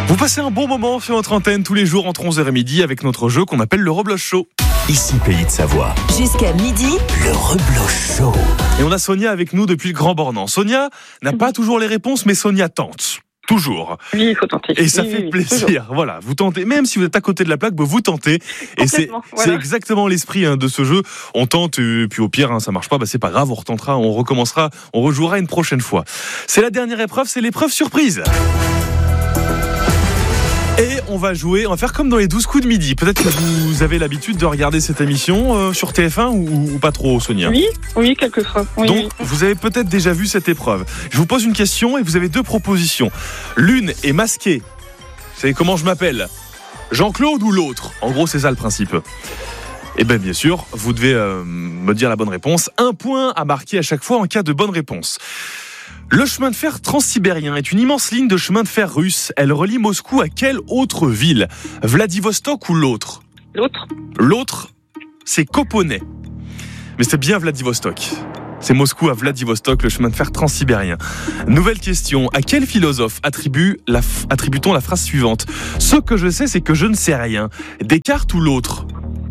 Vous passez un bon moment sur notre antenne tous les jours entre 11h et midi avec notre jeu qu'on appelle le Rebloche Show. Ici Pays de Savoie. Jusqu'à midi, le Rebloche Show. Et on a Sonia avec nous depuis le Grand Bornand. Sonia n'a pas toujours les réponses, mais Sonia tente. Toujours. Oui, il faut tenter. Et ça fait plaisir. Toujours. Voilà, vous tentez. Même si vous êtes à côté de la plaque, vous tentez. Et c'est exactement l'esprit de ce jeu. On tente, et puis au pire, ça marche pas, c'est pas grave, on retentera, on recommencera, on rejouera une prochaine fois. C'est la dernière épreuve, c'est l'épreuve surprise. Et on va faire comme dans les 12 coups de midi. Peut-être que vous avez l'habitude de regarder cette émission sur TF1 ou pas trop, Sonia. Oui, quelquefois. Oui, donc, vous avez peut-être déjà vu cette épreuve. Je vous pose une question et vous avez deux propositions. L'une est masquée. Vous savez comment je m'appelle ? Jean-Claude ou l'autre ? En gros, c'est ça le principe. Et bien sûr, vous devez me dire la bonne réponse. 1 point à marquer à chaque fois en cas de bonne réponse. Le chemin de fer transsibérien est une immense ligne de chemin de fer russe. Elle relie Moscou à quelle autre ville ? Vladivostok ou l'autre ? L'autre, c'est Koponé. Mais c'est bien Vladivostok. C'est Moscou à Vladivostok, le chemin de fer transsibérien. Nouvelle question. À quel philosophe attribue-t-on la phrase suivante ? Ce que je sais, c'est que je ne sais rien. Descartes ou l'autre ?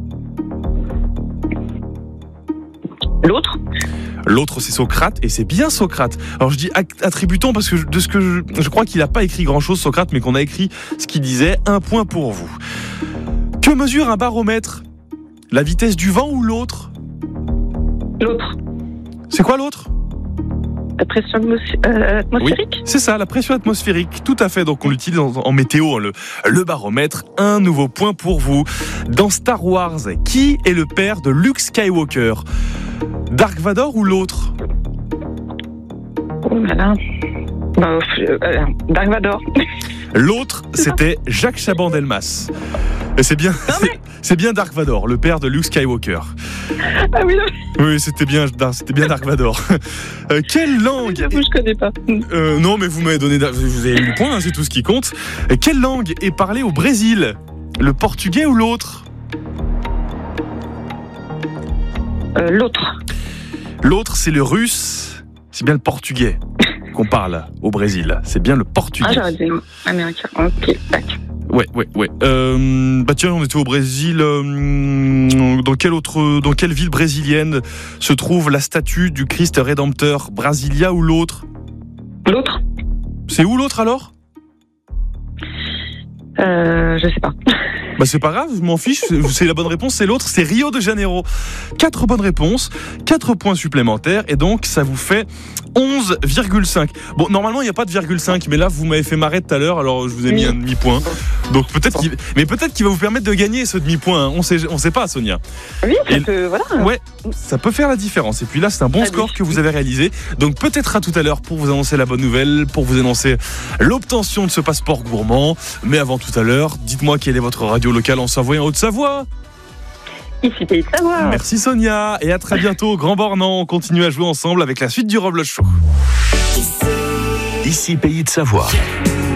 L'autre, c'est Socrate, et c'est bien Socrate. Alors je dis attribue-t-on parce que je crois qu'il n'a pas écrit grand-chose, Socrate, mais qu'on a écrit ce qu'il disait. 1 point pour vous. Que mesure un baromètre ? La vitesse du vent ou l'autre ? L'autre. C'est quoi l'autre ? La pression atmosphérique ? Oui, c'est ça, la pression atmosphérique, tout à fait. Donc on l'utilise en météo, le baromètre. 1 nouveau point pour vous. Dans Star Wars, qui est le père de Luke Skywalker ? Dark Vador ou l'autre ? Oh là là. Dark Vador. L'autre, c'était Jacques Chaban-Delmas. Et c'est bien Dark Vador, le père de Luke Skywalker. Ah oui. Oui, c'était bien Dark Vador. Quelle langue ? J'avoue, je connais pas. Non, mais vous m'avez donné, vous avez eu le point, c'est tout ce qui compte. Quelle langue est parlée au Brésil ? Le portugais ou l'autre ? L'autre, c'est le russe. C'est bien le portugais qu'on parle au Brésil. C'est bien le portugais. Ah, j'aurais dit américain. Ok, tac. Ouais. Tiens, on était au Brésil. Dans quelle ville brésilienne se trouve la statue du Christ Rédempteur ? Brasilia ou l'autre ? L'autre. C'est où l'autre alors ? Je sais pas. C'est pas grave, je m'en fiche, c'est la bonne réponse, c'est l'autre, c'est Rio de Janeiro. 4 bonnes réponses, 4 points supplémentaires, et donc ça vous fait 11,5. Bon, normalement il n'y a pas de 0,5, mais là vous m'avez fait marrer tout à l'heure, alors je vous ai mis un demi-point. Donc peut-être qu'il va vous permettre de gagner ce demi-point, on sait pas, Sonia. Oui, voilà. Ouais, ça peut faire la différence. Et puis là, c'est un bon score que vous avez réalisé. Donc peut-être à tout à l'heure pour vous annoncer la bonne nouvelle, pour vous annoncer l'obtention de ce passeport gourmand. Mais avant tout à l'heure, dites-moi quelle est votre radio locale en Savoie et en Haute-Savoie. Ici Pays de Savoie. Merci Sonia, et à très bientôt au Grand Bornand. On continue à jouer ensemble avec la suite du Rebloche Show. Ici Pays de Savoie.